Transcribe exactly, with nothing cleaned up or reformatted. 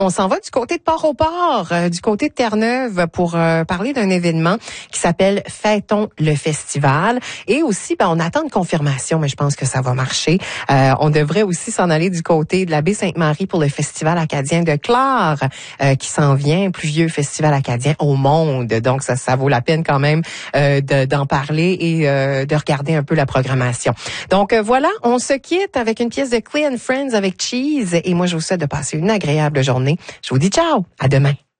On s'en va du côté de Port-au-Port, euh, du côté de Terre-Neuve pour euh, parler d'un événement qui s'appelle Fêtons le Festival. Et aussi, ben, on attend une confirmation, mais je pense que ça va marcher. Euh, on devrait aussi s'en aller du côté de la baie Sainte-Marie pour le Festival acadien de Clare, euh, qui s'en vient, plus vieux festival acadien au monde. Donc, ça, ça vaut la peine quand même euh, de, d'en parler et euh, de regarder un peu la programmation. Donc, euh, voilà, on se quitte avec une pièce de Clay and Friends avec Cheese. Et moi, je vous souhaite de passer une agréable journée. Je vous dis ciao, à demain.